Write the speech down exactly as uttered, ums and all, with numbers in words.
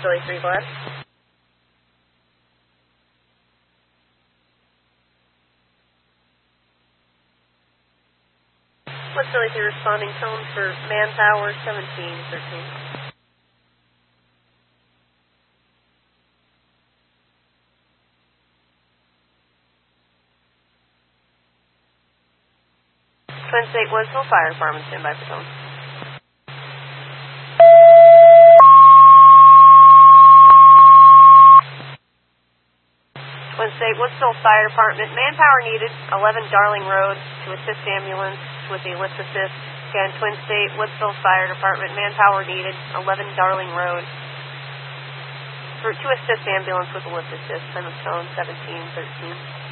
Philly three Black. West Philly three responding tone for Manpower seventeen thirteen. Twin State Woodsville Fire Department, stand by for tone. Twin State Woodsville Fire Department, manpower needed, eleven Darling Road to assist ambulance with the lift assist. Again, Twin State Woodsville Fire Department, manpower needed, eleven Darling Road for, to assist ambulance with the lift assist. Time of tone seventeen thirteen.